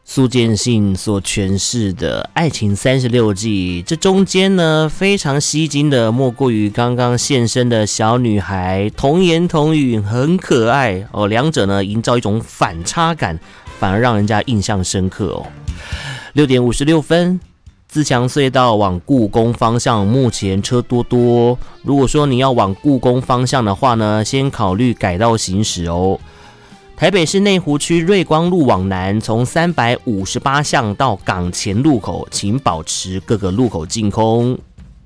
苏建信所诠释的《爱情36计》，这中间呢非常吸睛的，莫过于刚刚现身的小女孩，童言童语，很可爱哦。两者呢营造一种反差感，反而让人家印象深刻哦。6点56分，自强隧道往故宫方向，目前车多多。如果说你要往故宫方向的话呢，先考虑改道行驶哦。台北市内湖区瑞光路往南，从358巷到港前路口，请保持各个路口净空。